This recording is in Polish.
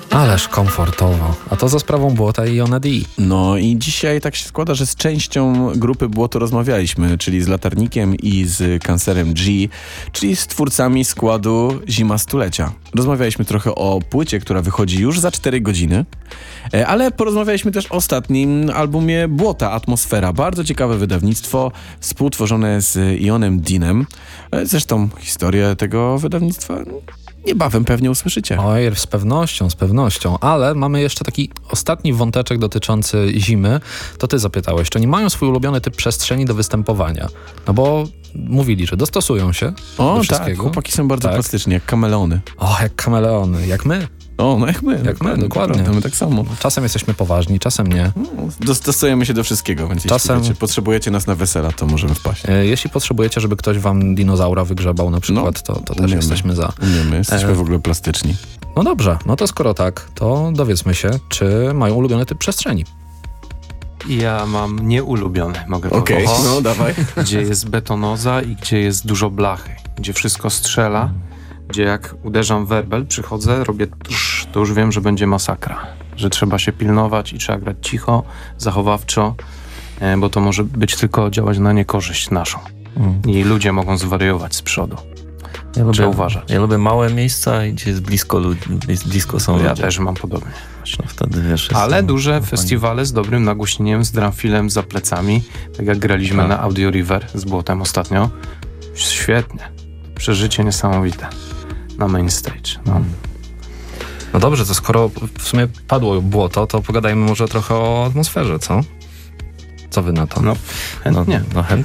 Ależ komfortowo. A to za sprawą Błota i Iona D. No i dzisiaj tak się składa, że z częścią grupy Błoto rozmawialiśmy, czyli z Latarnikiem i z Cancerem G, czyli z twórcami składu Zima Stulecia. Rozmawialiśmy trochę o płycie, która wychodzi już za 4 godziny, ale porozmawialiśmy też o ostatnim albumie Błota, Atmosfera. Bardzo ciekawe wydawnictwo, współtworzone z Ionem Deanem. Zresztą historię tego wydawnictwa niebawem pewnie usłyszycie. Oj, z pewnością, ale mamy jeszcze taki ostatni wąteczek dotyczący Zimy. To ty zapytałeś, czy oni mają swój ulubiony typ przestrzeni do występowania? No bo mówili, że dostosują się do wszystkiego. Tak, chłopaki są bardzo plastyczni, jak kameleony. O, jak kameleony, jak my. O, no jak my. Dokładnie. My tak samo. Czasem jesteśmy poważni, czasem nie. Dostosujemy się do wszystkiego, więc Czasem... jeśli potrzebujecie nas na wesela, to możemy wpaść. Jeśli potrzebujecie, żeby ktoś wam dinozaura wygrzebał na przykład, to też jesteśmy za. My jesteśmy w ogóle plastyczni. No dobrze, no to skoro tak, to dowiedzmy się, czy mają ulubiony typ przestrzeni. Ja mam nieulubiony, mogę Okej, powiedzieć. no dawaj. Gdzie jest betonoza i gdzie jest dużo blachy. Gdzie wszystko strzela. Gdzie jak uderzam w werbel, przychodzę, robię tusz, to już wiem, że będzie masakra. Że trzeba się pilnować i trzeba grać cicho, zachowawczo, bo to może być tylko działać na niekorzyść naszą. I ludzie mogą zwariować z przodu. Trzeba uważać. Ja lubię małe miejsca, gdzie jest blisko ludzi, blisko są Ja ludzie. też mam podobnie. No wtedy wiesz, Ale duże festiwale z dobrym nagłośnieniem, z drumfilem za plecami, tak jak graliśmy na Audio River z Błotem ostatnio. Świetnie. Przeżycie niesamowite na main stage. No dobrze, to skoro w sumie padło Błoto, to pogadajmy może trochę o atmosferze, co? Co wy na to? No, chętnie. No chętnie.